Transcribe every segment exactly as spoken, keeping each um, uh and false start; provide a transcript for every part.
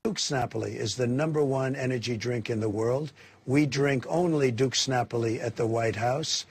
Duke's Napoli is the number one energy drink in the world. We drink only Duke's Napoli at the White House.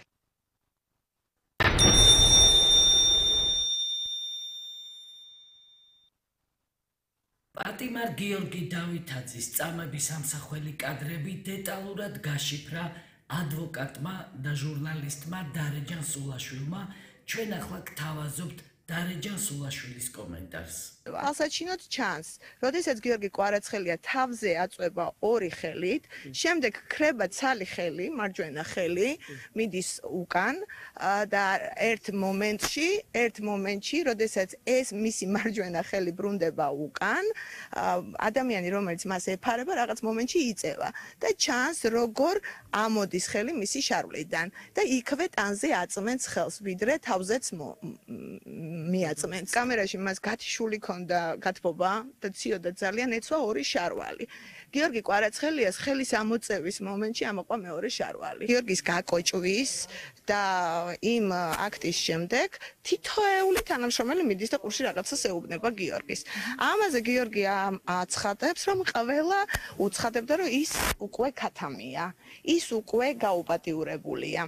პატიმარ გიორგი დავითაძის წამების ამსახველი კადრები დეტალურად გაშიფრა ადვოკატმა და ჟურნალისტმა დარეჯან სულაშვილმა. ჩვენ ახლა გთავაზობთ დარეჯან სულაშვილის კომენტარს. Alsachinot chance. როდესაც გიორგი კვარაცხელია თავზე აწვება ორი ხელით, შემდეგ ქრება ცალი ხელი, მარჯვენა ხელი, მიდის უკან და ერთ მომენტში, ერთ მომენტში, როდესაც ეს მისი მარჯვენა ხელი ბრუნდება უკან, ადამიანი რომელიც მას ეფარება, რაღაც მომენტში იწევა და ჩანს როგორ ამოდის ხელი მისი შარვლიდან და იქვე ტანზე აწმენს ხელს, ვიდრე თავზეც მიაწმენს. კამერაში მას გათიშული და გათბობა და ციოდა ძალიან ეცვა ორი შარვალი. გიორგი კვარაცხელიას ხელის ამოწევის მომენტში ამოყვა მეორე შარვალი. გიორგის გაკოჭვის და იმ აქტის შემდეგ თითოეული თანამშრომელი მიდის და ყურში რაღაცას ეუბნება გიორგის. ამაზე გიორგი აცხადებს, რომ ყველა უცხადებდა, რომ ის უკვე ქათამია, ის უკვე გაუპატიურებულია.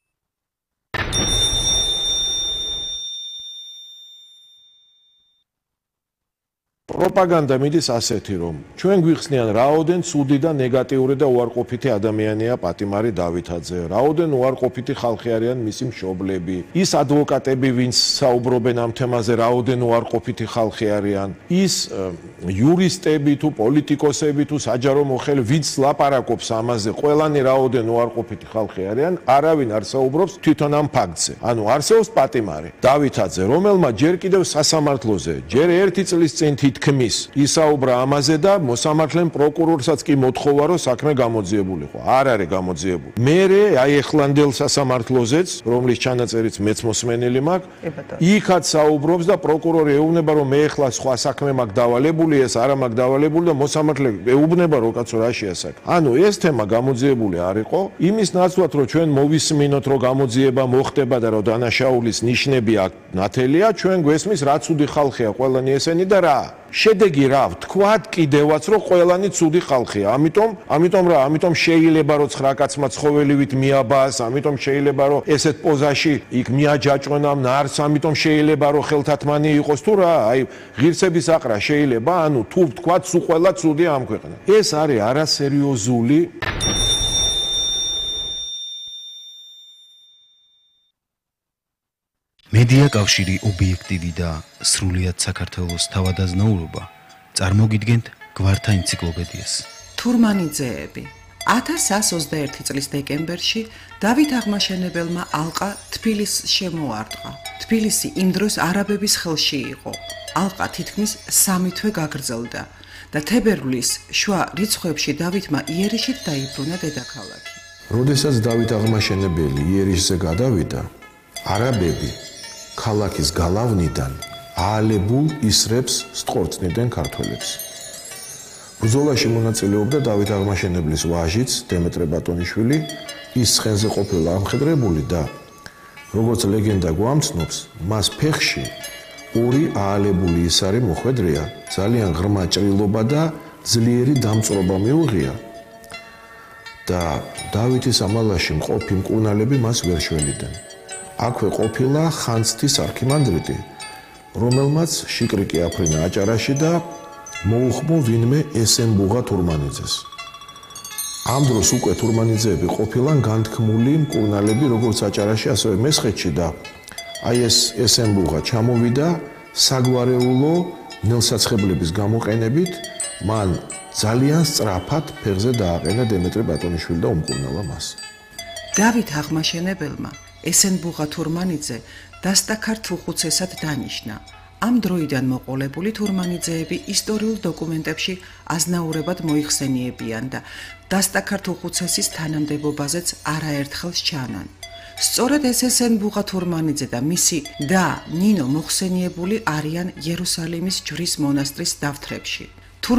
პროპაგანდა მიდის ასეთი, რომ ჩვენ გვიხსნიან რაოდენ ცუდი და ნეგატიური და უარყოფითი ადამიანია პატიმარი დავითაძე, რაოდენ უარყოფითი ხალხი არიან მისი მშობლები, ის ადვოკატები, ვინც საუბრობენ ამ თემაზე, რაოდენ უარყოფითი ხალხი არიან, ის იურისტები თუ პოლიტიკოსები თუ საჯარო მოხელე, ვინც ლაპარაკობს ამაზე, ყველანი რაოდენ უარყოფითი ხალხი არიან, არავინ არ საუბრობს თვითონ ამ ფაქტზე. ანუ არსებობს პატიმარი დავითაძე, რომელმა ჯერ კიდევ სასამართლოზე, ჯერ ერთი წლის წინ თქმის ისაუბრა ამაზე და მოსამართლემ პროკურორსაც კი მოთხოვა რომ საქმე გამოძიებულიყო. არ არის გამოძიებული. მერე აი ეხლანდელ სასამართლოზეც, რომლის ჩანაწერიც მეც მოსმენელი მაქვს, იქაც საუბრობს და პროკურორი ეუბნება რომ მე ეხლა სხვა საქმე მაქვს დავალებული, ეს არა მაქვს დავალებული და მოსამართლე ეუბნება რომ კაცო რაშია საქმე. ანუ ეს თემა გამოძიებული არ იყო, იმის ნაცვლად რომ ჩვენ მოვისმინოთ რომ გამოძიება მოხდება და რომ დანაშაულის ნიშნები აქ ნათელია, ჩვენ გვესმის რა ცუდი ხალხია ყველანი ესენი და რა შედეგი რა ვთქვათ კიდევაც რომ ყველანი ცუდი ხალხია. ამიტომ, ამიტომ რა, ამიტომ შეიძლება რომ ცხრა კაცმა ცხოველივით მიაბას, ამიტომ შეიძლება რომ ესეთ პოზაში იქ მიაჯაჭვენ ამ ნარს, ამიტომ შეიძლება რომ ხელთათმანი იყოს თუ რა, აი ღირსების აყრა შეიძლება, ანუ თუ ვთქვათ სულ ყველა ცუდია ამ ქვეყანაში. ეს არის არასერიოზული მედია კავშირი ობიექტივი და სრულიად საქართველოს თავადაზნაურობა წარმოგიდგენთ გვართა ენციკლოპედიას. თურმანიძეები ათას ათას ოცდაერთი წლის დეკემბერში დავით აღმაშენებელმა ალყა თბილისს შემოარტყა. თბილისი იმ დროს არაბების ხელში იყო. ალყა თითქმის სამი თვე გაგრძელდა და თებერვლის შუა რიცხვებში დავითმა იერიშით დაიბრუნა დედაქალაქი. როდესაც დავით აღმაშენებელი იერიშზე გადავიდა, არაბები ქალაქის გალავნიდან აალებულ ისრებს სტყორწნიდნენ ქართველებს. ბრძოლაში მონაწილეობდა დავით აღმაშენებლის ვაჟიც დემეტრე ბატონიშვილი, ის ცხენზე ყოფილა ამხედრებული და როგორც ლეგენდა გვამცნობს, მას ფეხში ორი აალებული ისარი მოხვედრია, ძალიან ღრმა ჭრილობა და ძლიერი დამწვრობა მიუღია და დავითის ამალაში მყოფი მკურნალები მას ვერ შველიდნენ. აქვე ყოფილა ხანძთის არქიმანდრიტი, რომელმაც შიკრიკი აფრინა აჭარაში და მოუხმო ვინმე ესენბუღა თურმანიძეს. ამ დროს უკვე თურმანიძეები ყოფილან განთქმული მკურნალები როგორც აჭარაში, ასევე მესხეთში და აი ეს ესენბუღა ჩამოვიდა საგვარეულო ნელსაცხებლების გამოყენებით, მან ძალიან სწრაფად ფეხზე დააყენა დემეტრე ბატონიშვილი და უმკურნალა მას. დავით აღმაშენებელმა ესენბუღა თურმანიძე დასტაქარ თუხუცესად დანიშნა. ამ დროიდან მოყოლებული თურმანიძეები ისტორიულ დოკუმენტებში აზნაურებად მოიხსენიებიან და დასტაქარ თუხუცესის თანამდებობაზეც არაერთხელ სჩანან. სწორედ ეს ესენბუღა თურმანიძე და მისი და ნინო მოხსენიებული არიან იერუსალიმის ჯვრის მონასტრის დავთრებში.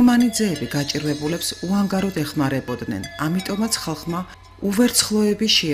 თურმანიძეები გაჭირვებულებს უანგაროდ ეხმარებოდნენ, ამიტომაც ხალხმა უვერცხლოები შეა